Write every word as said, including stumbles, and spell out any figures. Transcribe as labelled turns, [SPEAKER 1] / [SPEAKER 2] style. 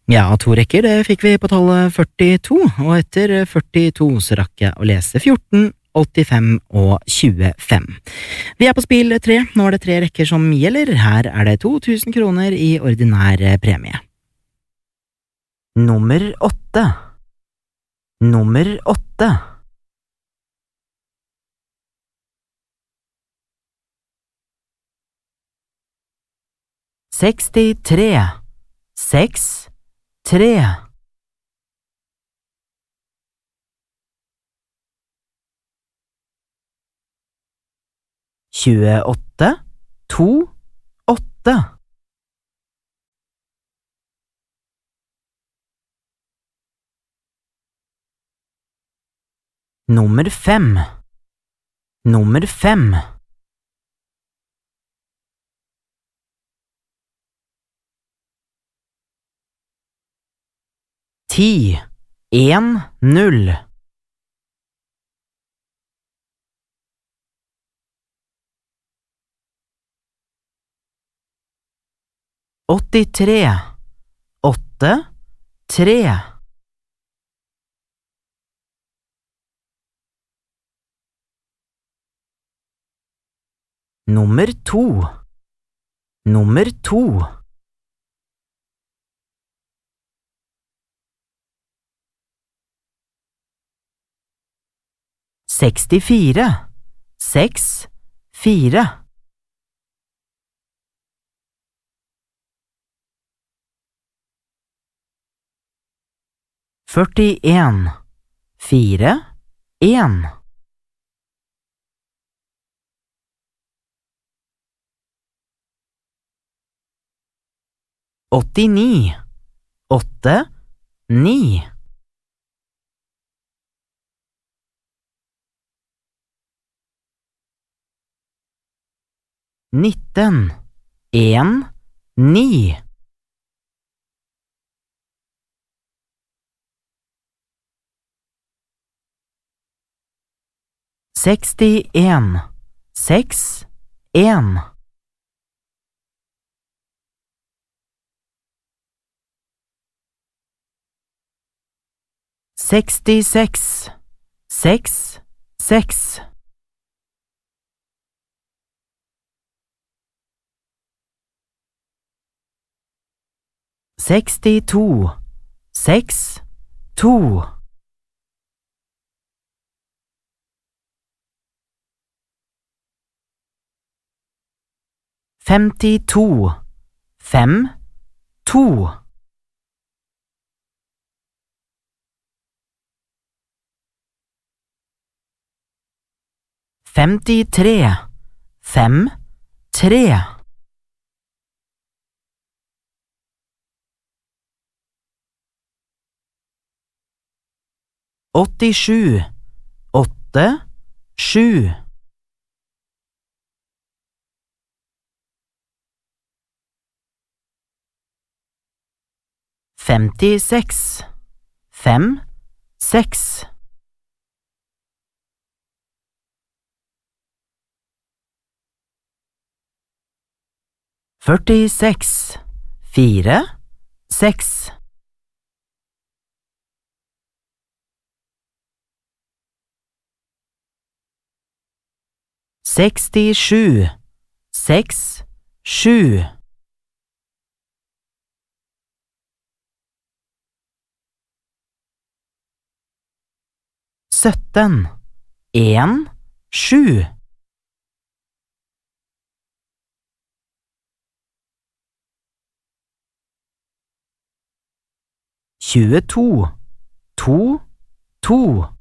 [SPEAKER 1] Ja, to rekker, det fikk vi på tallet førtito, og etter førtito så rakk jeg å lese fjorten, åttifem og tjuefem. Vi er på spill tre, nå er det tre rekker som gjelder, her er det to tusen kroner i ordinær premie.
[SPEAKER 2] Nummer åtte. Nummer åtte. Sekstitre. Seks. Tre. Tjueåtte. To. Åtte. Nummer fem. Nummer fem. Ti. En. Null. Åttitre. Åtte. Tre. Nummer to. Nummer to. Sekstifire. Seks. Fire. Førtien. Fire. En. Åttini. Åtte. Ni. Nitten. En. Ni. Sekstien. Seks. En. Sekstiseks. Seks. Seks. Sekstito. Seks. To. Femtito. Fem. To. Femtitre. Fem. Tre. Åttisju. Åtte. Sju. Femtiseks. Fem. Seks. Førtiseks. Fire. Seks. Sekstisju. Seks. Sju. Sytten. En. Sju. Tjueto. To. To.